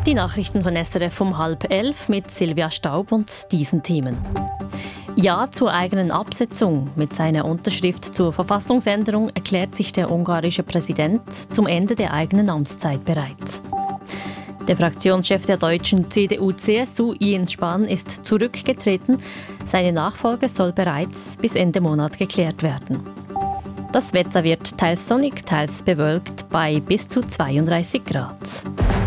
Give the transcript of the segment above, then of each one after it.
Die Nachrichten von SRF um 10:30 mit Silvia Staub und diesen Themen. Ja zur eigenen Absetzung. Mit seiner Unterschrift zur Verfassungsänderung erklärt sich der ungarische Präsident zum Ende der eigenen Amtszeit bereit. Der Fraktionschef der deutschen CDU-CSU, Jens Spahn, ist zurückgetreten. Seine Nachfolge soll bereits bis Ende Monat geklärt werden. Das Wetter wird teils sonnig, teils bewölkt bei bis zu 32 Grad.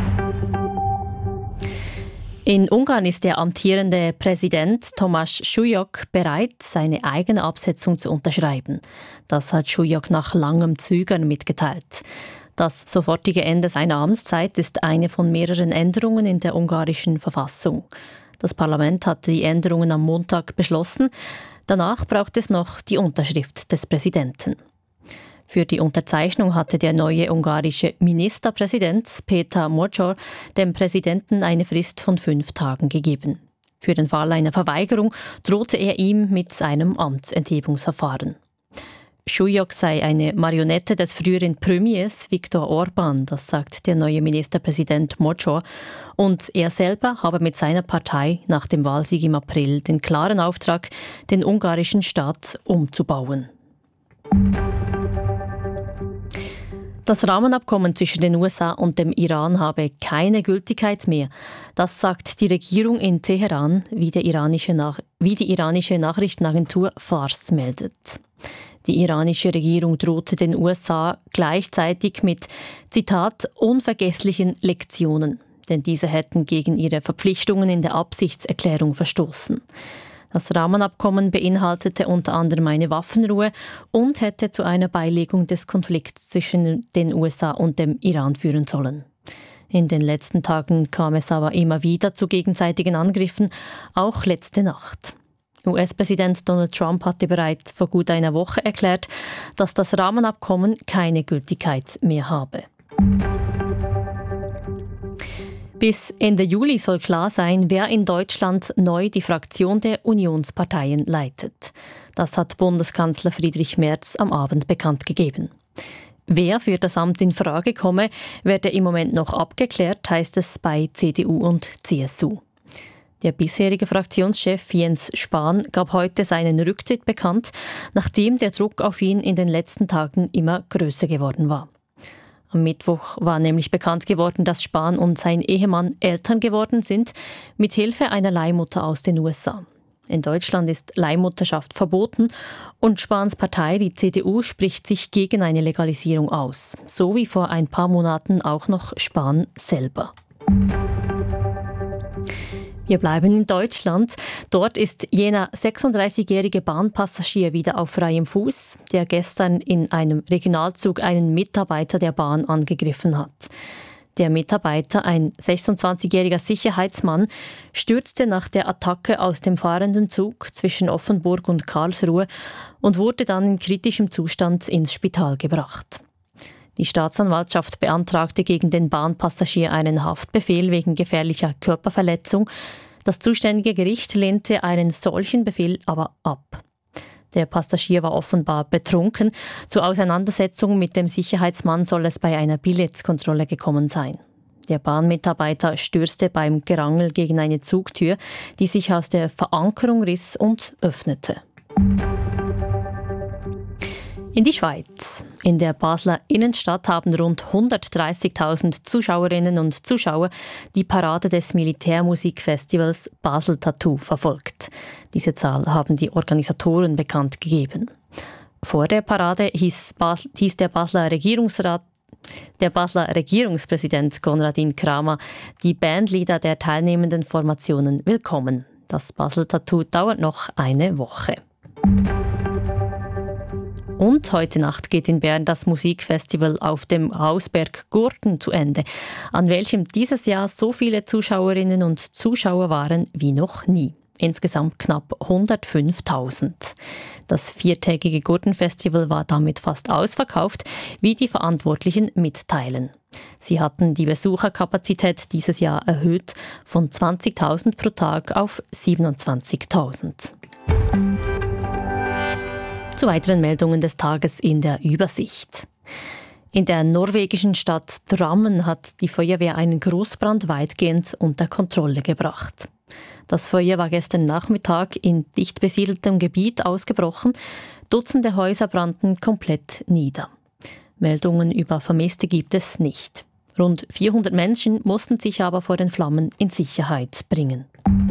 In Ungarn ist der amtierende Präsident Tamás Súlyog bereit, seine eigene Absetzung zu unterschreiben. Das hat Súlyog nach langem Zögern mitgeteilt. Das sofortige Ende seiner Amtszeit ist eine von mehreren Änderungen in der ungarischen Verfassung. Das Parlament hatte die Änderungen am Montag beschlossen. Danach braucht es noch die Unterschrift des Präsidenten. Für die Unterzeichnung hatte der neue ungarische Ministerpräsident Péter Major dem Präsidenten eine Frist von 5 Tagen gegeben. Für den Fall einer Verweigerung drohte er ihm mit einem Amtsenthebungsverfahren. Súlyog sei eine Marionette des früheren Premiers Viktor Orbán, das sagt der neue Ministerpräsident Major. Und er selber habe mit seiner Partei nach dem Wahlsieg im April den klaren Auftrag, den ungarischen Staat umzubauen. Das Rahmenabkommen zwischen den USA und dem Iran habe keine Gültigkeit mehr. Das sagt die Regierung in Teheran, wie die iranische Nachrichtenagentur Fars meldet. Die iranische Regierung drohte den USA gleichzeitig mit, Zitat, unvergesslichen Lektionen, denn diese hätten gegen ihre Verpflichtungen in der Absichtserklärung verstoßen. Das Rahmenabkommen beinhaltete unter anderem eine Waffenruhe und hätte zu einer Beilegung des Konflikts zwischen den USA und dem Iran führen sollen. In den letzten Tagen kam es aber immer wieder zu gegenseitigen Angriffen, auch letzte Nacht. US-Präsident Donald Trump hatte bereits vor gut einer Woche erklärt, dass das Rahmenabkommen keine Gültigkeit mehr habe. Bis Ende Juli soll klar sein, wer in Deutschland neu die Fraktion der Unionsparteien leitet. Das hat Bundeskanzler Friedrich Merz am Abend bekannt gegeben. Wer für das Amt in Frage komme, werde im Moment noch abgeklärt, heißt es bei CDU und CSU. Der bisherige Fraktionschef Jens Spahn gab heute seinen Rücktritt bekannt, nachdem der Druck auf ihn in den letzten Tagen immer größer geworden war. Am Mittwoch war nämlich bekannt geworden, dass Spahn und sein Ehemann Eltern geworden sind, mit Hilfe einer Leihmutter aus den USA. In Deutschland ist Leihmutterschaft verboten und Spahns Partei, die CDU, spricht sich gegen eine Legalisierung aus. So wie vor ein paar Monaten auch noch Spahn selber. Wir bleiben in Deutschland. Dort ist jener 36-jährige Bahnpassagier wieder auf freiem Fuß, der gestern in einem Regionalzug einen Mitarbeiter der Bahn angegriffen hat. Der Mitarbeiter, ein 26-jähriger Sicherheitsmann, stürzte nach der Attacke aus dem fahrenden Zug zwischen Offenburg und Karlsruhe und wurde dann in kritischem Zustand ins Spital gebracht. Die Staatsanwaltschaft beantragte gegen den Bahnpassagier einen Haftbefehl wegen gefährlicher Körperverletzung. Das zuständige Gericht lehnte einen solchen Befehl aber ab. Der Passagier war offenbar betrunken. Zur Auseinandersetzung mit dem Sicherheitsmann soll es bei einer Billettkontrolle gekommen sein. Der Bahnmitarbeiter stürzte beim Gerangel gegen eine Zugtür, die sich aus der Verankerung riss und öffnete. In die Schweiz. In der Basler Innenstadt haben rund 130.000 Zuschauerinnen und Zuschauer die Parade des Militärmusikfestivals Basel Tattoo verfolgt. Diese Zahl haben die Organisatoren bekannt gegeben. Vor der Parade hieß der Basler Regierungspräsident Konradin Kramer die Bandleader der teilnehmenden Formationen willkommen. Das Basel Tattoo dauert noch eine Woche. Und heute Nacht geht in Bern das Musikfestival auf dem Hausberg Gurten zu Ende, an welchem dieses Jahr so viele Zuschauerinnen und Zuschauer waren wie noch nie. Insgesamt knapp 105.000. Das 4-tägige Gurtenfestival war damit fast ausverkauft, wie die Verantwortlichen mitteilen. Sie hatten die Besucherkapazität dieses Jahr erhöht von 20.000 pro Tag auf 27.000. Zu weiteren Meldungen des Tages in der Übersicht. In der norwegischen Stadt Drammen hat die Feuerwehr einen Großbrand weitgehend unter Kontrolle gebracht. Das Feuer war gestern Nachmittag in dicht besiedeltem Gebiet ausgebrochen. Dutzende Häuser brannten komplett nieder. Meldungen über Vermisste gibt es nicht. Rund 400 Menschen mussten sich aber vor den Flammen in Sicherheit bringen.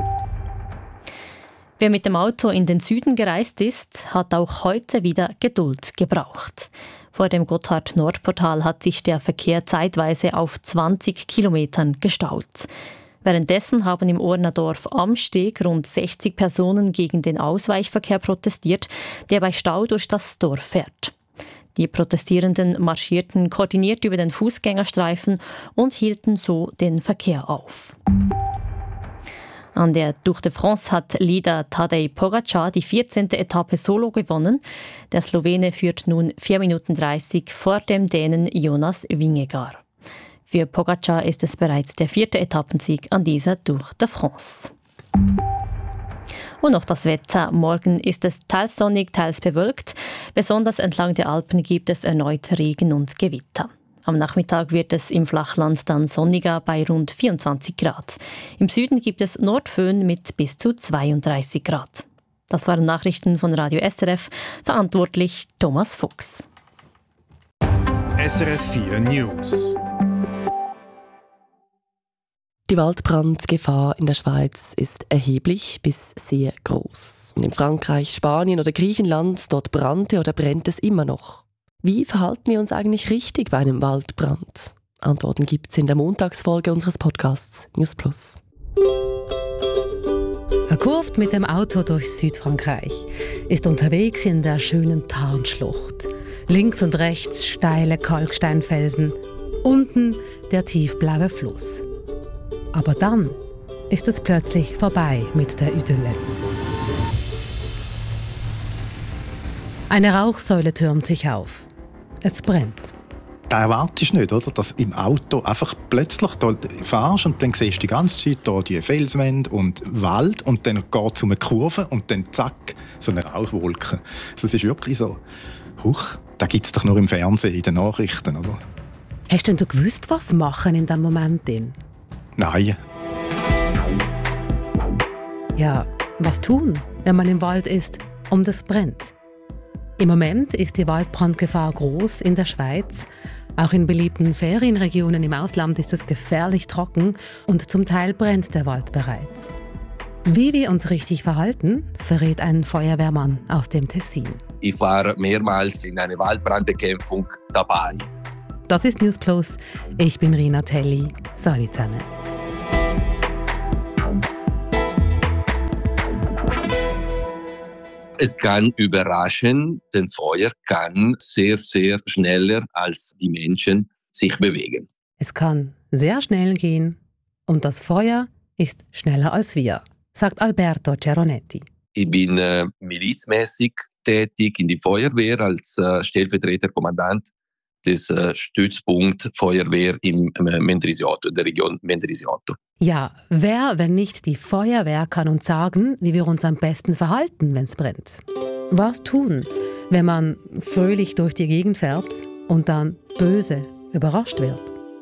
Wer mit dem Auto in den Süden gereist ist, hat auch heute wieder Geduld gebraucht. Vor dem Gotthard-Nord-Portal hat sich der Verkehr zeitweise auf 20 Kilometern gestaut. Währenddessen haben im Orner Dorf am Steg rund 60 Personen gegen den Ausweichverkehr protestiert, der bei Stau durch das Dorf fährt. Die Protestierenden marschierten koordiniert über den Fußgängerstreifen und hielten so den Verkehr auf. An der Tour de France hat Leader Tadej Pogačar die 14. Etappe solo gewonnen. Der Slowene führt nun 4 Minuten 30 vor dem Dänen Jonas Vingegaard. Für Pogačar ist es bereits der 4. Etappensieg an dieser Tour de France. Und noch das Wetter. Morgen ist es teils sonnig, teils bewölkt. Besonders entlang der Alpen gibt es erneut Regen und Gewitter. Am Nachmittag wird es im Flachland dann sonniger bei rund 24 Grad. Im Süden gibt es Nordföhn mit bis zu 32 Grad. Das waren Nachrichten von Radio SRF. Verantwortlich Thomas Fuchs. SRF 4 News. Die Waldbrandgefahr in der Schweiz ist erheblich bis sehr groß. Und in Frankreich, Spanien oder Griechenland, dort brannte oder brennt es immer noch. Wie verhalten wir uns eigentlich richtig bei einem Waldbrand? Antworten gibt es in der Montagsfolge unseres Podcasts News Plus. Er kurvt mit dem Auto durch Südfrankreich, ist unterwegs in der schönen Tarnschlucht. Links und rechts steile Kalksteinfelsen, unten der tiefblaue Fluss. Aber dann ist es plötzlich vorbei mit der Idylle. Eine Rauchsäule türmt sich auf. Es brennt. Da erwartest du nicht, oder? Dass im Auto einfach plötzlich da fährst und dann siehst du die ganze Zeit da die Felswände und Wald und dann geht es um eine Kurve und dann zack, so eine Rauchwolke. Also es ist wirklich so, huch, da gibt es doch nur im Fernsehen, in den Nachrichten, oder? Hast denn du gewusst, was machen in diesem Moment? Nein. Ja, was tun, wenn man im Wald ist und es brennt? Im Moment ist die Waldbrandgefahr groß in der Schweiz. Auch in beliebten Ferienregionen im Ausland ist es gefährlich trocken und zum Teil brennt der Wald bereits. Wie wir uns richtig verhalten, verrät ein Feuerwehrmann aus dem Tessin. Ich war mehrmals in einer Waldbrandbekämpfung dabei. Das ist News Plus. Ich bin Rina Telli. Salut zusammen. Es kann überraschen, denn Feuer kann sehr, sehr schneller als die Menschen sich bewegen. Es kann sehr schnell gehen und das Feuer ist schneller als wir, sagt Alberto Ceronetti. Ich bin milizmäßig tätig in der Feuerwehr als Stellvertreterkommandant des Stützpunkt Feuerwehr im Mendrisiotto, der Region Mendrisiotto. Ja, wer, wenn nicht die Feuerwehr, kann uns sagen, wie wir uns am besten verhalten, wenn es brennt? Was tun, wenn man fröhlich durch die Gegend fährt und dann böse überrascht wird?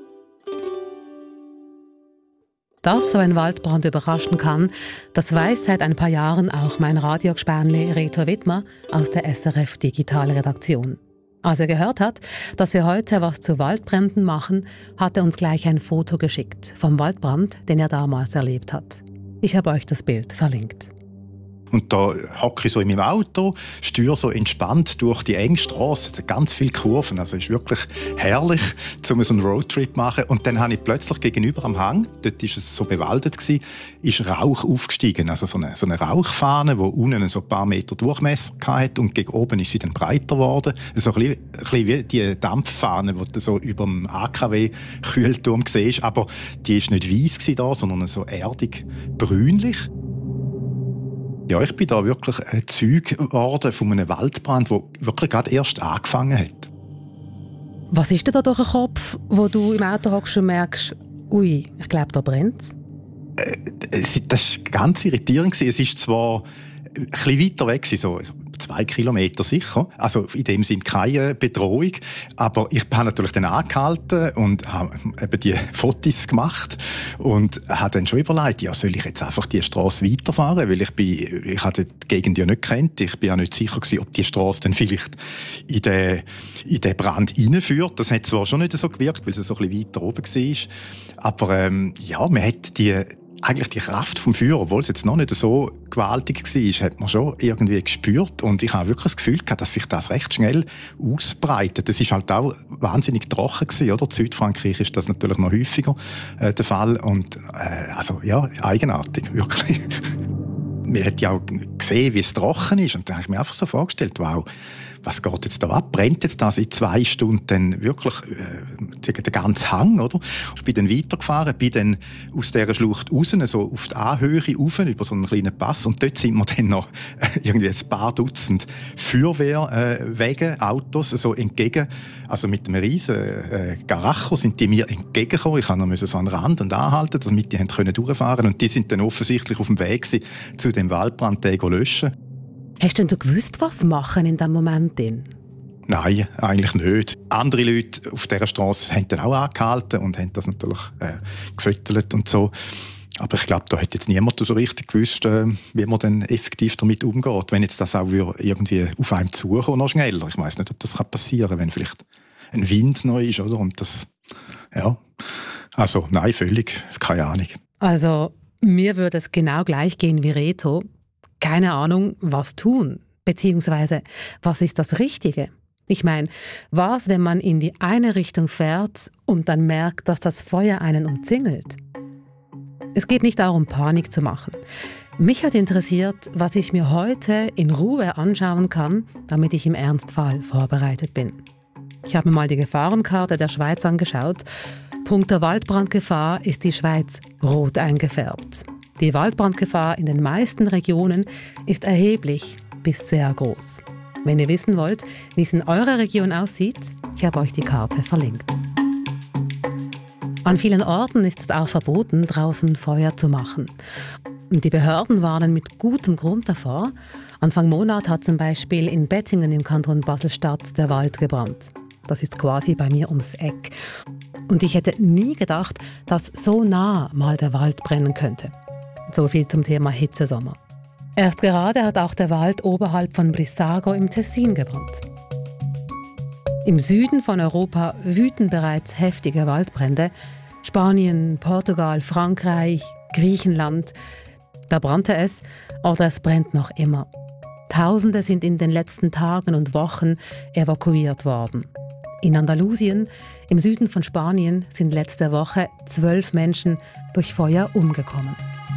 Dass so ein Waldbrand überraschen kann, das weiß seit ein paar Jahren auch mein Radiogespanle Reto Wittmer aus der SRF Digitalredaktion. Als er gehört hat, dass wir heute was zu Waldbränden machen, hat er uns gleich ein Foto geschickt vom Waldbrand, den er damals erlebt hat. Ich habe euch das Bild verlinkt. Und da hocke ich so in meinem Auto, steuere so entspannt durch die enge Strasse. Es hat ganz viele Kurven. Also es ist wirklich herrlich, um so einen Roadtrip zu machen. Und dann habe ich plötzlich gegenüber am Hang, dort war es so bewaldet, ist Rauch aufgestiegen. Also so eine Rauchfahne, die unten so ein paar Meter Durchmesser hatte. Und gegen oben ist sie dann breiter geworden. So ein bisschen wie die Dampffahne, die du so über dem AKW-Kühlturm siehst. Aber die war nicht weiss da, sondern so erdig brünlich. Ja, ich bin da wirklich Zeuge geworden von einem Waldbrand, der wirklich gerade erst angefangen hat. Was ist denn da durch den Kopf, wo du im Auto hockst und merkst, ui, ich glaube, da brennt es? Das war ganz irritierend. Es war zwar ein bisschen weiter weg, so 2 Kilometer sicher. Also in dem Sinne keine Bedrohung. Aber ich habe natürlich dann angehalten und habe eben die Fotos gemacht und habe dann schon überlegt, ja, soll ich jetzt einfach die Straße weiterfahren? Weil ich hatte die Gegend ja nicht gekannt. Ich bin ja nicht sicher gewesen, ob die Straße dann vielleicht in den Brand hineinführt. Das hat zwar schon nicht so gewirkt, weil es so ein bisschen weiter oben war. Aber ja, man hat eigentlich die Kraft vom Feuer, obwohl es jetzt noch nicht so gewaltig war, hat man schon irgendwie gespürt. Und ich habe wirklich das Gefühl gehabt, dass sich das recht schnell ausbreitet. Es war halt auch wahnsinnig trocken gewesen, oder? In Südfrankreich ist das natürlich noch häufiger der Fall. Und also ja, eigenartig, wirklich. Man hat ja auch gesehen, wie es trocken ist. Und dann habe ich mir einfach so vorgestellt, wow, was geht jetzt da ab? Brennt jetzt das in 2 Stunden dann wirklich den ganzen Hang, oder? Ich bin dann weitergefahren, bin dann aus dieser Schlucht raus, so auf die Anhöhe rauf, über so einen kleinen Pass. Und dort sind mir dann noch irgendwie ein paar Dutzend Feuerwehrwagen, Autos, so entgegen. Also mit einem riesen Garacho sind die mir entgegengekommen. Ich musste noch so an den Rand und anhalten, damit die durchfahren können. Und die sind dann offensichtlich auf dem Weg zu dem Waldbrand löschen. Hast denn du gewusst, was machen in diesem Moment? Nein, eigentlich nicht. Andere Leute auf dieser Straße haben dann auch angehalten und haben das natürlich gefüttert und so. Aber ich glaube, da hat jetzt niemand so richtig gewusst, wie man dann effektiv damit umgeht. Wenn jetzt das auch irgendwie auf einem zukommt, noch schneller. Ich weiss nicht, ob das passieren kann, wenn vielleicht ein Wind neu ist, oder? Und das, ja. Also, nein, völlig, keine Ahnung. Also, mir würde es genau gleich gehen wie Reto. Keine Ahnung, was tun, beziehungsweise was ist das Richtige? Ich meine, was, wenn man in die eine Richtung fährt und dann merkt, dass das Feuer einen umzingelt? Es geht nicht darum, Panik zu machen. Mich hat interessiert, was ich mir heute in Ruhe anschauen kann, damit ich im Ernstfall vorbereitet bin. Ich habe mir mal die Gefahrenkarte der Schweiz angeschaut. Punkto Waldbrandgefahr ist die Schweiz rot eingefärbt. Die Waldbrandgefahr in den meisten Regionen ist erheblich bis sehr groß. Wenn ihr wissen wollt, wie es in eurer Region aussieht, ich habe euch die Karte verlinkt. An vielen Orten ist es auch verboten, draußen Feuer zu machen. Und die Behörden warnen mit gutem Grund davor. Anfang Monat hat zum Beispiel in Bettingen im Kanton Basel-Stadt der Wald gebrannt. Das ist quasi bei mir ums Eck. Und ich hätte nie gedacht, dass so nah mal der Wald brennen könnte. So viel zum Thema Hitzesommer. Erst gerade hat auch der Wald oberhalb von Brissago im Tessin gebrannt. Im Süden von Europa wüten bereits heftige Waldbrände. Spanien, Portugal, Frankreich, Griechenland. Da brannte es oder es brennt noch immer. Tausende sind in den letzten Tagen und Wochen evakuiert worden. In Andalusien, im Süden von Spanien, sind letzte Woche 12 Menschen durch Feuer umgekommen.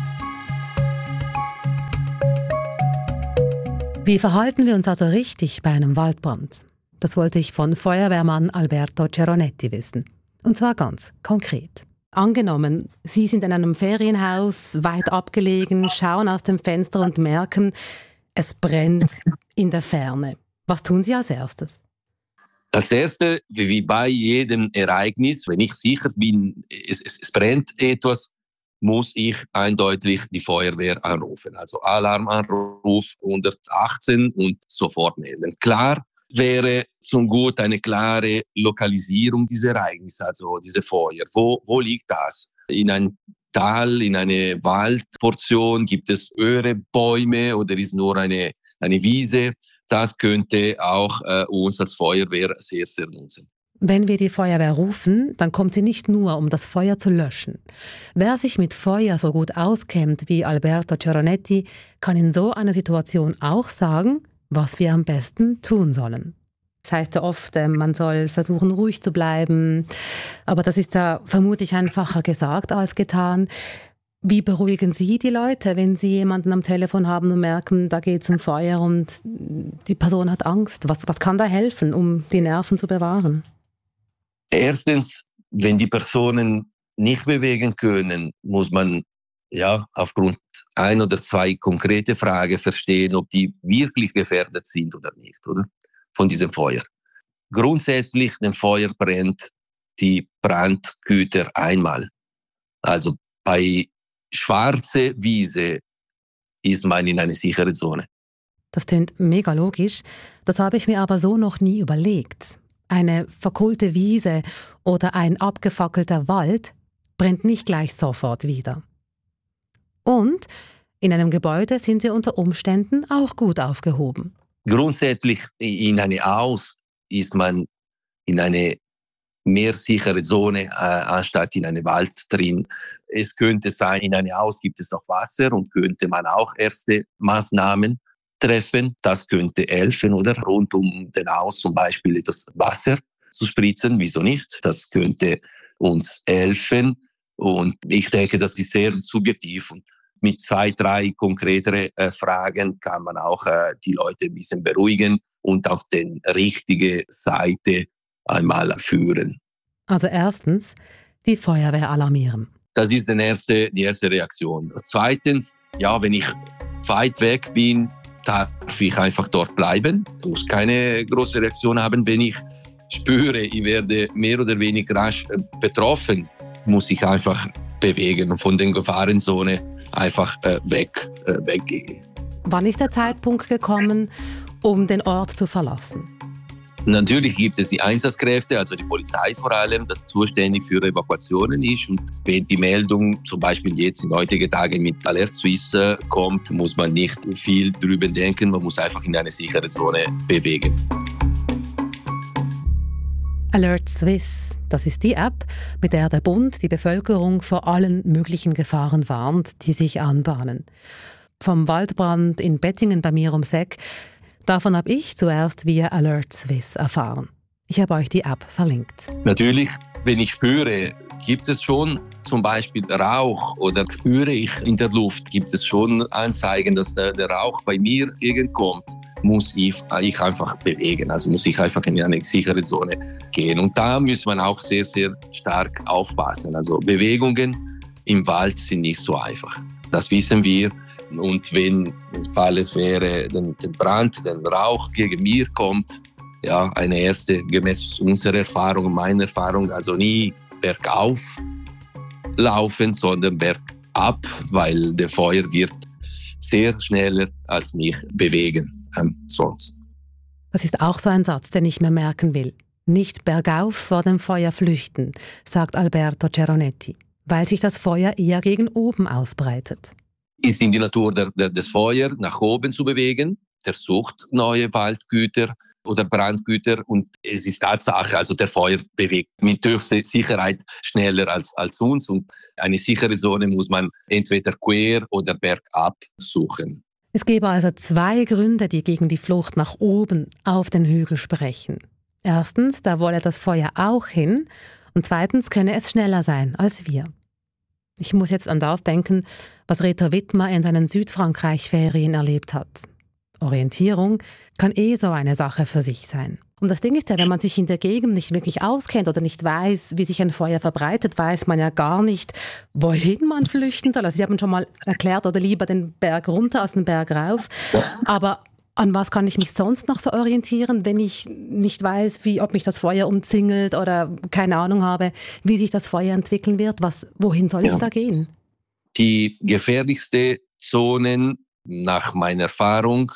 Wie verhalten wir uns also richtig bei einem Waldbrand? Das wollte ich von Feuerwehrmann Alberto Ceronetti wissen. Und zwar ganz konkret. Angenommen, Sie sind in einem Ferienhaus, weit abgelegen, schauen aus dem Fenster und merken, es brennt in der Ferne. Was tun Sie als erstes? Als erstes, wie bei jedem Ereignis, wenn ich sicher bin, es brennt etwas, muss ich eindeutig die Feuerwehr anrufen. Also Alarmanruf 118 und sofort melden. Klar wäre zum Gut eine klare Lokalisierung dieser Ereignisse, also diese Feuer. Wo liegt das? In einem Tal, in einer Waldportion, gibt es höhere Bäume oder ist nur eine Wiese? Das könnte auch uns als Feuerwehr sehr, sehr nutzen. Wenn wir die Feuerwehr rufen, dann kommt sie nicht nur, um das Feuer zu löschen. Wer sich mit Feuer so gut auskennt wie Alberto Ceronetti, kann in so einer Situation auch sagen, was wir am besten tun sollen. Das heißt ja oft, man soll versuchen, ruhig zu bleiben. Aber das ist ja vermutlich einfacher gesagt als getan. Wie beruhigen Sie die Leute, wenn Sie jemanden am Telefon haben und merken, da geht es um Feuer und die Person hat Angst? Was kann da helfen, um die Nerven zu bewahren? Erstens, wenn die Personen nicht bewegen können, muss man aufgrund 1 oder 2 konkrete Fragen verstehen, ob die wirklich gefährdet sind oder nicht, oder? Von diesem Feuer. Grundsätzlich, wenn Feuer brennt, die Brandgüter einmal. Also bei schwarze Wiese ist man in einer sicheren Zone. Das klingt mega logisch, das habe ich mir aber so noch nie überlegt. Eine verkohlte Wiese oder ein abgefackelter Wald brennt nicht gleich sofort wieder. Und in einem Gebäude sind sie unter Umständen auch gut aufgehoben. Grundsätzlich in einem Haus ist man in eine mehr sichere Zone anstatt in einem Wald drin. Es könnte sein, in einem Haus gibt es noch Wasser und könnte man auch erste Maßnahmen treffen. Das könnte helfen, oder? Rund um den Haus zum Beispiel das Wasser zu spritzen. Wieso nicht? Das könnte uns helfen. Und ich denke, das ist sehr subjektiv. Und mit 2, 3 konkretere Fragen kann man auch die Leute ein bisschen beruhigen und auf die richtige Seite einmal führen. Also erstens, die Feuerwehr alarmieren. Das ist die erste Reaktion. Zweitens, ja, wenn ich weit weg bin, darf ich einfach dort bleiben. Ich muss keine große Reaktion haben. Wenn ich spüre, ich werde mehr oder weniger rasch betroffen, muss ich einfach bewegen und von der Gefahrenzone einfach weggehen. Wann ist der Zeitpunkt gekommen, um den Ort zu verlassen? Natürlich gibt es die Einsatzkräfte, also die Polizei vor allem, das zuständig für Evakuationen ist. Und wenn die Meldung zum Beispiel jetzt in heutigen Tagen mit Alert Suisse kommt, muss man nicht viel drüber denken, man muss einfach in eine sichere Zone bewegen. Alert Suisse, das ist die App, mit der der Bund die Bevölkerung vor allen möglichen Gefahren warnt, die sich anbahnen. Vom Waldbrand in Bettingen bei mir ums Eck, davon habe ich zuerst via Alert Suisse erfahren. Ich habe euch die App verlinkt. Natürlich, wenn ich spüre, gibt es schon zum Beispiel Rauch oder spüre ich in der Luft, gibt es schon Anzeigen, dass der Rauch bei mir entgegenkommt, muss ich einfach bewegen. Also muss ich einfach in eine sichere Zone gehen. Und da muss man auch sehr, sehr stark aufpassen. Also Bewegungen im Wald sind nicht so einfach. Das wissen wir. Und wenn der Fall es wäre, den Brand, der Rauch gegen mir kommt, ja, eine erste, gemäß unserer Erfahrung, meiner Erfahrung, also nie bergauf laufen, sondern bergab, weil der Feuer wird sehr schneller als mich bewegen sonst. Das ist auch so ein Satz, den ich mir merken will. Nicht bergauf vor dem Feuer flüchten, sagt Alberto Ceronetti, weil sich das Feuer eher gegen oben ausbreitet. Ist in die Natur des Feuers nach oben zu bewegen, der sucht neue Waldgüter oder Brandgüter und es ist Tatsache, also der Feuer bewegt mit Sicherheit schneller als uns und eine sichere Zone muss man entweder quer oder bergab suchen. Es gäbe also 2 Gründe, die gegen die Flucht nach oben auf den Hügel sprechen. Erstens, da wolle das Feuer auch hin und zweitens könne es schneller sein als wir. Ich muss jetzt an das denken, was Reto Wittmer in seinen Südfrankreich-Ferien erlebt hat. Orientierung kann so eine Sache für sich sein. Und das Ding ist ja, wenn man sich in der Gegend nicht wirklich auskennt oder nicht weiß, wie sich ein Feuer verbreitet, weiß man ja gar nicht, wohin man flüchten soll. Also Sie haben schon mal erklärt, oder lieber den Berg runter als den Berg rauf. Aber an was kann ich mich sonst noch so orientieren, wenn ich nicht weiß, ob mich das Feuer umzingelt oder keine Ahnung habe, wie sich das Feuer entwickeln wird? Wohin soll ich da gehen? Die gefährlichsten Zonen nach meiner Erfahrung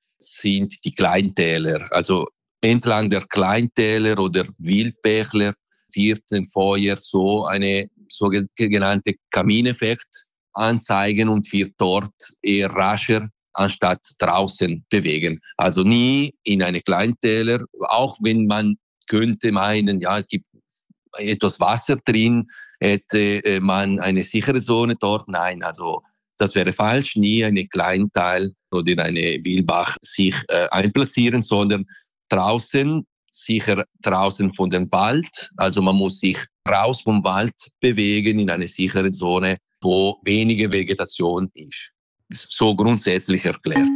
sind die Kleintäler. Also entlang der Kleintäler oder Wildbächler wird dem Feuer so eine sogenannte Kamineffekt anzeigen und wird dort eher rascher anstatt draußen bewegen. Also nie in eine Kleintäler, auch wenn man könnte meinen, ja, es gibt etwas Wasser drin, hätte man eine sichere Zone dort. Nein, also das wäre falsch, nie eine Kleinteil oder in eine Wildbach sich einplatzieren, sondern draußen, sicher draußen von dem Wald. Also man muss sich raus vom Wald bewegen in eine sichere Zone, wo wenige Vegetation ist. So grundsätzlich erklärt.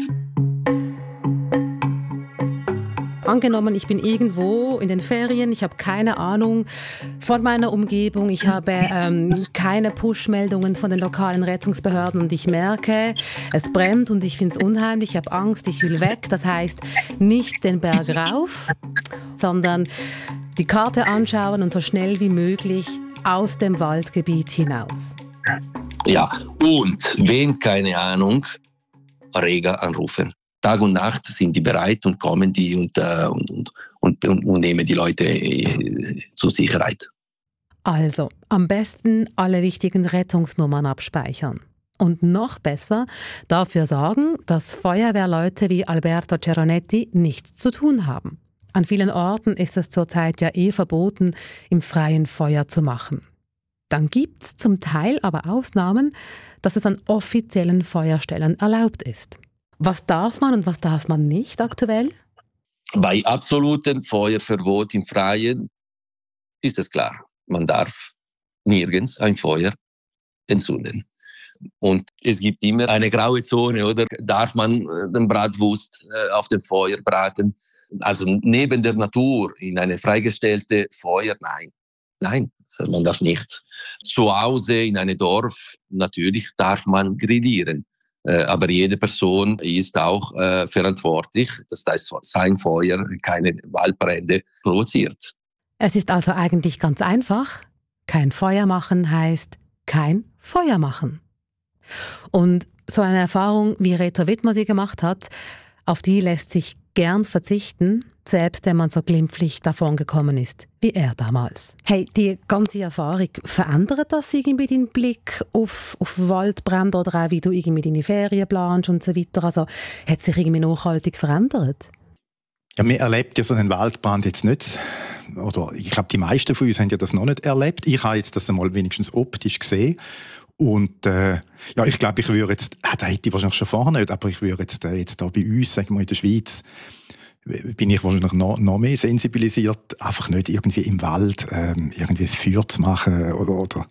Angenommen, ich bin irgendwo in den Ferien, ich habe keine Ahnung von meiner Umgebung, ich habe keine Push-Meldungen von den lokalen Rettungsbehörden und ich merke, es brennt und ich finde es unheimlich, ich habe Angst, ich will weg. Das heißt, nicht den Berg rauf, sondern die Karte anschauen und so schnell wie möglich aus dem Waldgebiet hinaus. Ja, und wenn keine Ahnung, Rega anrufen. Tag und Nacht sind die bereit und kommen die und nehmen die Leute zur Sicherheit. Also, am besten alle wichtigen Rettungsnummern abspeichern. Und noch besser dafür sorgen, dass Feuerwehrleute wie Alberto Ceronetti nichts zu tun haben. An vielen Orten ist es zurzeit ja verboten, im freien Feuer zu machen. Dann gibt es zum Teil aber Ausnahmen, dass es an offiziellen Feuerstellen erlaubt ist. Was darf man und was darf man nicht aktuell? Bei absolutem Feuerverbot im Freien ist es klar, man darf nirgends ein Feuer entzünden. Und es gibt immer eine graue Zone, oder? Darf man den Bratwurst auf dem Feuer braten? Also neben der Natur in eine freigestellte Feuer, nein, man darf nicht. Zu Hause in einem Dorf, natürlich darf man grillieren. Aber jede Person ist auch verantwortlich, dass sein Feuer keine Waldbrände provoziert. Es ist also eigentlich ganz einfach. Kein Feuer machen heißt kein Feuer machen. Und so eine Erfahrung, wie Reto Wittmer sie gemacht hat, auf die lässt sich gern verzichten, selbst wenn man so glimpflich davon gekommen ist, wie er damals. Hey, die ganze Erfahrung, verändert das irgendwie deinen Blick auf Waldbrände oder auch wie du irgendwie deine Ferien planst und so weiter? Also hat sich irgendwie nachhaltig verändert? Ja, man erlebt ja so einen Waldbrand jetzt nicht. Oder ich glaube, die meisten von uns haben ja das noch nicht erlebt. Ich habe jetzt das einmal wenigstens optisch gesehen. Und ja, ich glaube, ich würde jetzt, das hätte ich wahrscheinlich schon vorher nicht, aber ich würde jetzt da bei uns, sagen wir in der Schweiz, bin ich wahrscheinlich noch mehr sensibilisiert, einfach nicht irgendwie im Wald irgendwie ein Feuer zu machen oder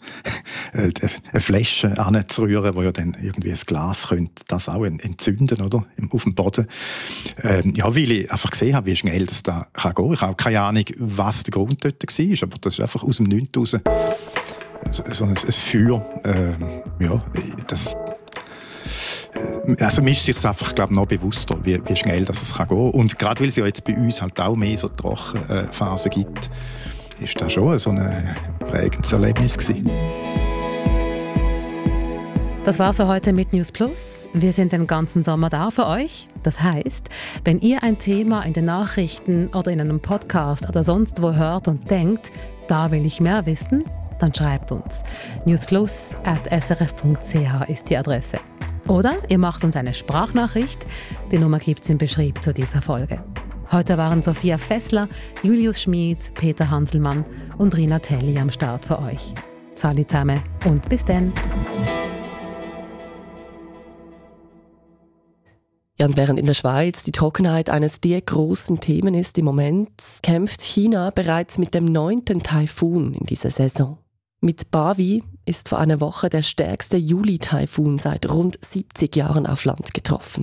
eine Flasche anzurühren, wo ja dann irgendwie ein Glas könnte das auch entzünden, oder? Auf dem Boden. Ja, weil ich einfach gesehen habe, wie schnell das da kann gehen. Ich habe keine Ahnung, was der Grund dort war, aber das ist einfach aus dem Nichts raus. So ein Feuer, ja, das also mir ist sich einfach, glaube ich, noch bewusster, wie schnell das gehen kann. Und gerade weil es ja jetzt bei uns halt auch mehr so Trockenphasen gibt, ist das schon so ein prägendes Erlebnis gewesen. Das war so heute mit News Plus. Wir sind den ganzen Sommer da für euch. Das heisst, wenn ihr ein Thema in den Nachrichten oder in einem Podcast oder sonst wo hört und denkt, da will ich mehr wissen, dann schreibt uns. newsplus@srf.ch ist die Adresse. Oder ihr macht uns eine Sprachnachricht. Die Nummer gibt es im Beschrieb zu dieser Folge. Heute waren Sophia Fessler, Julius Schmid, Peter Hanselmann und Rina Telli am Start für euch. Zali zusammen und bis dann. Ja, und während in der Schweiz die Trockenheit eines der grossen Themen ist im Moment, kämpft China bereits mit dem 9. Taifun in dieser Saison. Mit Bavi ist vor einer Woche der stärkste Juli-Taifun seit rund 70 Jahren auf Land getroffen.